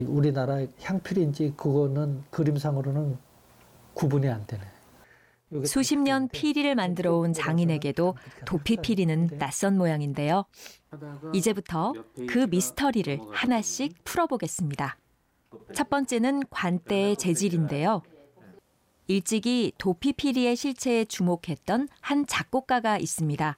우리나라 향필인지 그거는 그림상으로는 구분이 안 되네. 수십 년 피리를 만들어 온 장인에게도 도피 피리는 낯선 모양인데요. 이제부터 그 미스터리를 하나씩 풀어보겠습니다. 첫 번째는 관대의 재질인데요. 일찍이 도피 피리의 실체에 주목했던 한 작곡가가 있습니다.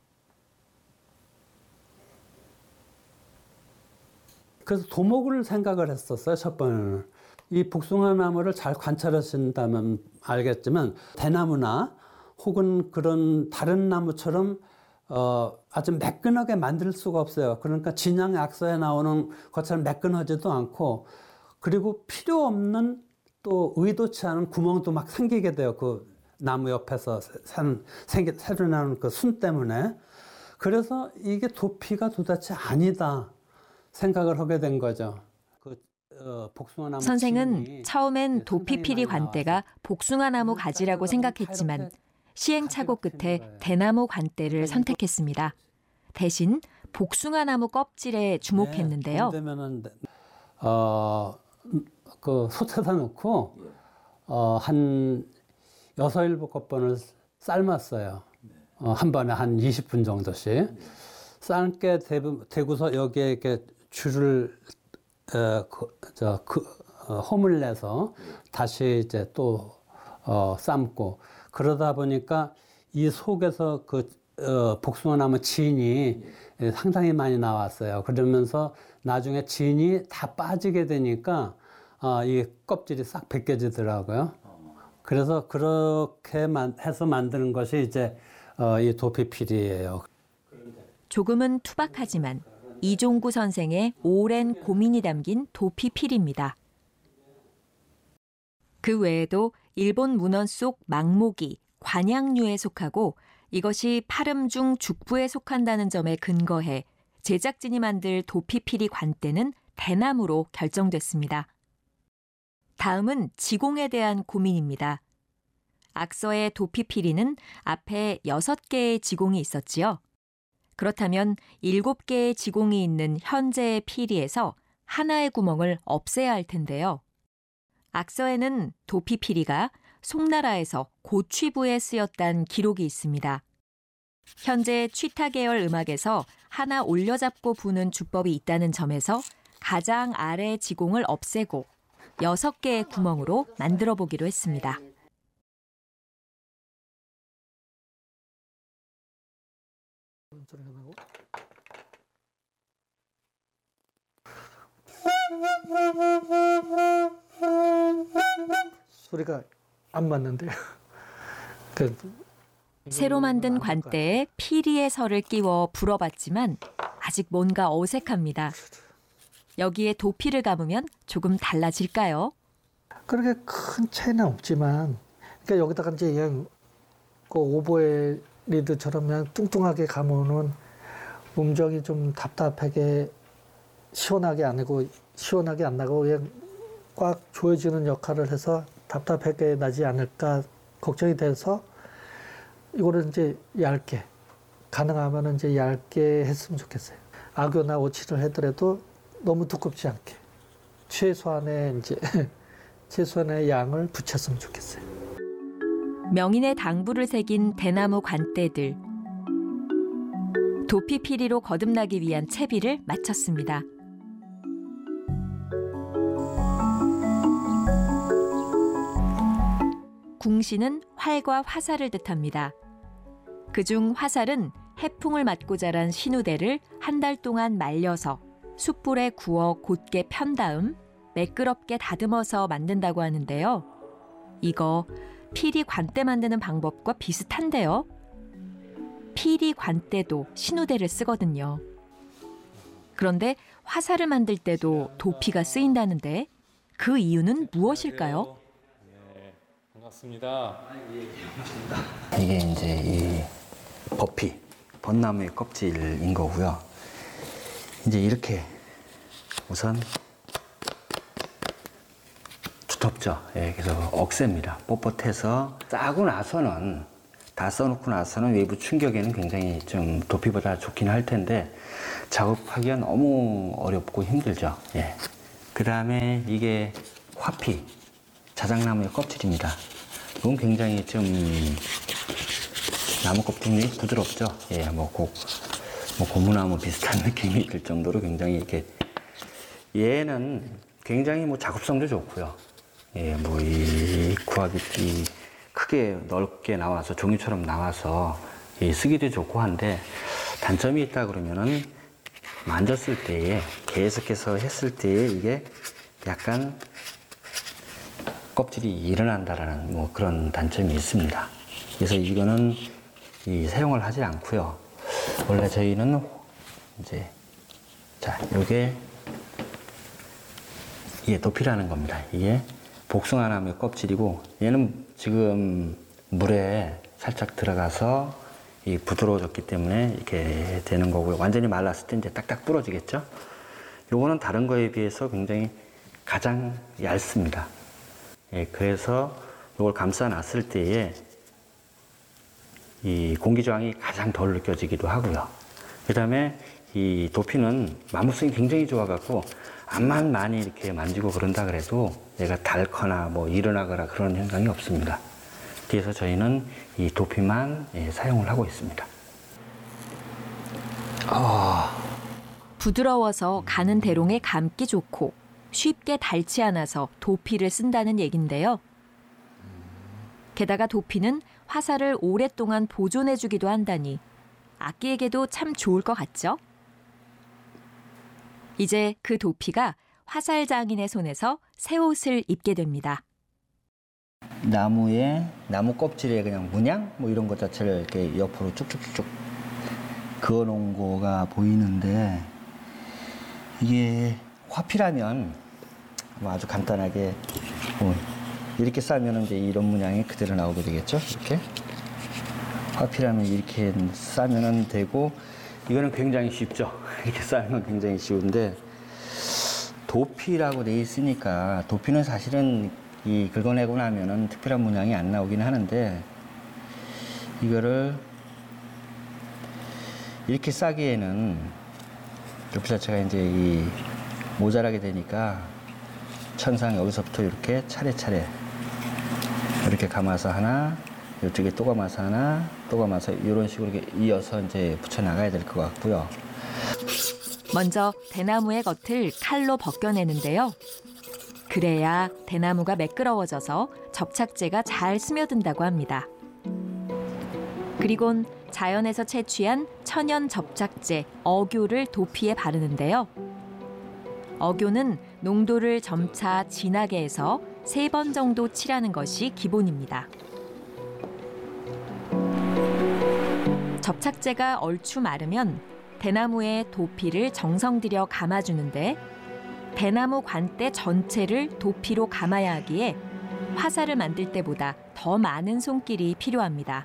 그래서 도목을 생각을 했었어요, 첫 번째는. 이 복숭아 나무를 잘 관찰하신다면 알겠지만 대나무나 혹은 그런 다른 나무처럼 아주 매끈하게 만들 수가 없어요. 그러니까 진양 약서에 나오는 것처럼 매끈하지도 않고, 그리고 필요 없는 또 의도치 않은 구멍도 막 생기게 돼요. 그 나무 옆에서 새로 나는 그 순 때문에. 그래서 이게 도피가 도대체 아니다 생각을 하게 된 거죠. 복숭아나무 선생은 진이 처음엔 도피 피리 상당히 많이 관대가 나와서 복숭아 나무 가지라고 생각했지만 시행착오 끝에 대나무 관대를 선택했습니다. 대신 복숭아 나무 껍질에 주목했는데요. 되면은 그 솥에다 넣고 한 6-7번을 삶았어요. 한 번에 한 20분 정도씩. 삶게 되고서 여기에 이렇게 줄을 홈을 내서 다시 이제 또 삶고, 그러다 보니까 이 속에서 그 복숭아나무 진이 상당히 많이 나왔어요. 그러면서 나중에 진이 다 빠지게 되니까 이 껍질이 싹 벗겨지더라고요. 그래서 그렇게 해서 만드는 것이 이제 이 도피필이에요. 조금은 투박하지만 이종구 선생의 오랜 고민이 담긴 도피필입니다. 그 외에도 일본 문헌 속 망모기, 관양류에 속하고 이것이 파름중 죽부에 속한다는 점에 근거해 제작진이 만들 도피필이 관대는 대나무로 결정됐습니다. 다음은 지공에 대한 고민입니다. 악서의 도피필이는 앞에 6개의 지공이 있었지요. 그렇다면 7개의 지공이 있는 현재의 피리에서 하나의 구멍을 없애야 할 텐데요. 악서에는 도피피리가 송나라에서 고취부에 쓰였다는 기록이 있습니다. 현재 취타 계열 음악에서 하나 올려잡고 부는 주법이 있다는 점에서 가장 아래 지공을 없애고 6개의 구멍으로 만들어 보기로 했습니다. 소리가 안 맞는데요. 새로 만든 관대에 피리의 설을 끼워 불어봤지만 아직 뭔가 어색합니다. 여기에 도피를 감으면 조금 달라질까요? 그렇게 큰 차이는 없지만, 그러니까 여기다가 이제 그냥 그 오보에 리드처럼 그냥 뚱뚱하게 감으면 음정이 좀 답답하게 시원하게 안 나고 그냥 꽉 조여지는 역할을 해서 답답하게 나지 않을까 걱정이 돼서 이거를 이제 얇게, 가능하면 이제 얇게 했으면 좋겠어요. 악교나 오치를 하더라도 너무 두껍지 않게 최소한의 양을 붙였으면 좋겠어요. 명인의 당부를 새긴 대나무 관대들. 도피피리로 거듭나기 위한 채비를 마쳤습니다. 궁시는 활과 화살을 뜻합니다. 그중 화살은 해풍을 맞고 자란 신우대를 한 달 동안 말려서 숯불에 구워 곧게 편 다음 매끄럽게 다듬어서 만든다고 하는데요. 이거 피리 관대 만드는 방법과 비슷한데요. 피리 관대도 신우대를 쓰거든요. 그런데 화살을 만들 때도 도피가 쓰인다는데 그 이유는 무엇일까요? 네, 반갑습니다. 이게 이제 이 버피, 벚나무의 껍질인 거고요. 이제 이렇게 우선 두텁죠. 예, 그래서 억셉니다. 뻣뻣해서 싸고 나서는 다 써놓고 나서는 외부 충격에는 굉장히 좀 도피보다 좋긴 할 텐데 작업하기가 너무 어렵고 힘들죠. 예. 그 다음에 이게 화피, 자작나무의 껍질입니다. 이건 굉장히 좀 나무 껍질이 부드럽죠. 예, 고무나무 비슷한 느낌이 들 정도로 굉장히 이렇게 얘는 굉장히 작업성도 좋고요. 예, 이 구합이 크게 넓게 나와서 종이처럼 나와서 쓰기도 좋고 한데 단점이 있다 그러면은 만졌을 때에 계속해서 했을 때에 이게 약간 껍질이 일어난다라는 그런 단점이 있습니다. 그래서 이거는 사용을 하지 않고요. 원래 저희는 이제 이게 도피라는 겁니다. 이게 복숭아나무의 껍질이고 얘는 지금 물에 살짝 들어가서 부드러워졌기 때문에 이렇게 되는 거고요. 완전히 말랐을 때 이제 딱딱 부러지겠죠. 요거는 다른 거에 비해서 굉장히 가장 얇습니다. 예, 그래서 이걸 감싸 놨을 때에 이 공기 저항이 가장 덜 느껴지기도 하고요. 그 다음에 이 도피는 마모성이 굉장히 좋아갖고 암만 많이 이렇게 만지고 그런다 그래도 얘가 닳거나 일어나거나 그런 현상이 없습니다. 그래서 저희는 이 도피만 사용을 하고 있습니다. 부드러워서 가는 대롱에 감기 좋고 쉽게 닳지 않아서 도피를 쓴다는 얘긴데요. 게다가 도피는 화살을 오랫동안 보존해주기도 한다니 악기에게도 참 좋을 것 같죠? 이제 그 도피가 화살 장인의 손에서 새 옷을 입게 됩니다. 나무 껍질에 그냥 문양 이런 것 자체를 이렇게 옆으로 쭉쭉쭉 그어 놓은 거가 보이는데 이게 화피라면 아주 간단하게 이렇게 싸면 이제 이런 문양이 그대로 나오게 되겠죠. 이렇게 화피라면 이렇게 싸면 되고 이거는 굉장히 쉽죠. 이렇게 싸면 굉장히 쉬운데 도피라고 돼 있으니까 도피는 사실은 긁어내고 나면은 특별한 문양이 안 나오긴 하는데 이거를 이렇게 싸기에는 도피 자체가 이제 모자라게 되니까 천상 여기서부터 이렇게 차례차례 이렇게 감아서 하나, 이쪽에 또 감아서 하나, 또 감아서 이런 식으로 이렇게 이어서 이제 붙여 나가야 될 것 같고요. 먼저 대나무의 겉을 칼로 벗겨내는데요. 그래야 대나무가 매끄러워져서 접착제가 잘 스며든다고 합니다. 그리곤 자연에서 채취한 천연 접착제 어교를 도피에 바르는데요. 어교는 농도를 점차 진하게 해서 3번 정도 칠하는 것이 기본입니다. 접착제가 얼추 마르면 대나무에 도피를 정성 들여 감아주는데 대나무 관대 전체를 도피로 감아야 하기에 화살을 만들 때보다 더 많은 손길이 필요합니다.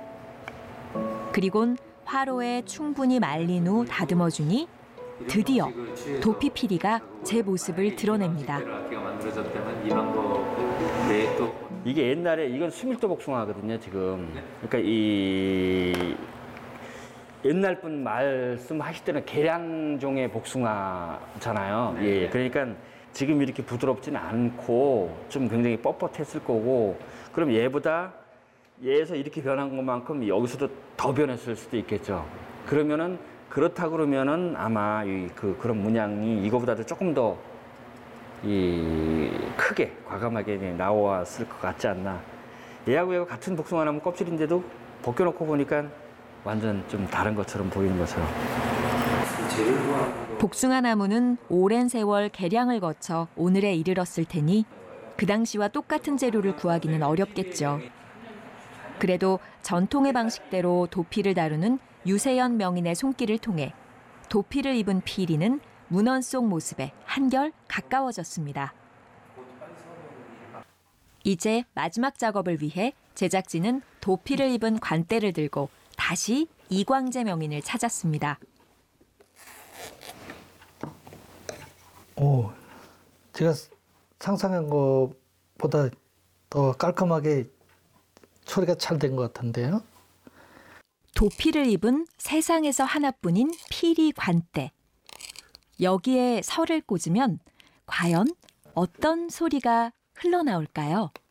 그리곤 화로에 충분히 말린 후 다듬어주니 드디어 도피 피리가 제 모습을 드러냅니다. 이게 옛날에 이건 수밀도 복숭아거든요, 지금. 그러니까 이 옛날 분 말씀하실 때는 계량종의 복숭아잖아요. 예, 그러니까 지금 이렇게 부드럽지는 않고 좀 굉장히 뻣뻣했을 거고, 그럼 얘에서 이렇게 변한 것만큼 여기서도 더 변했을 수도 있겠죠. 그렇다 그러면은 아마 그런 문양이 이거보다도 조금 더 크게 과감하게 나왔을 것 같지 않나. 얘하고 같은 복숭아나무 껍질인데도 벗겨놓고 보니까 완전 좀 다른 것처럼 보이는 것처럼. 복숭아 나무는 오랜 세월 개량을 거쳐 오늘에 이르렀을 테니 그 당시와 똑같은 재료를 구하기는 어렵겠죠. 그래도 전통의 방식대로 도피를 다루는 유세연 명인의 손길을 통해 도피를 입은 피리는 문헌 속 모습에 한결 가까워졌습니다. 이제 마지막 작업을 위해 제작진은 도피를 입은 관대를 들고 다시 이광재 명인을 찾았습니다. 제가 상상한 것보다 더 깔끔하게 처리가 잘 된 것 같은데요. 도피를 입은 세상에서 하나뿐인 피리 관대. 여기에 설을 꽂으면 과연 어떤 소리가 흘러나올까요?